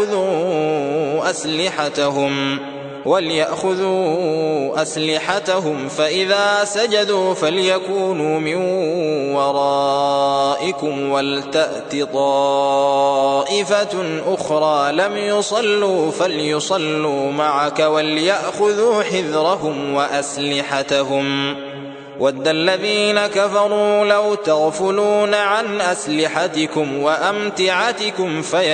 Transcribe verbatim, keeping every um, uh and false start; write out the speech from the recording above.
أسلحتهم وليأخذوا أسلحتهم فإذا سجدوا فليكونوا من ورائكم ولتأت طائفة أخرى لم يصلوا فليصلوا معك وليأخذوا حذرهم وأسلحتهم ود الذين كفروا لو تغفلون عن أسلحتكم وأمتعتكم في